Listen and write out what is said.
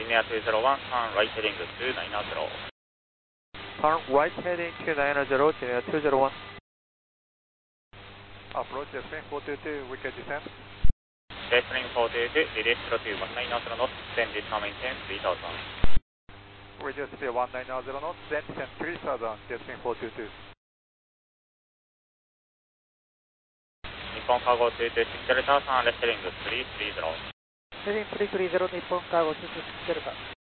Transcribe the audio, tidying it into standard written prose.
Junior 201, turn right heading to 900. Turn right heading to 900, Junior 201. Approach Jetstream 422, wicked descent. Jetstream 422, release 02, 190 knots, then descend maintain 3000. Radio speed 190 knots, then descend 3000, Jetstream 422. Nippon Cargo 226 Delta, turn left heading to 330. Heading 330, Nippon Cargo 226 Delta.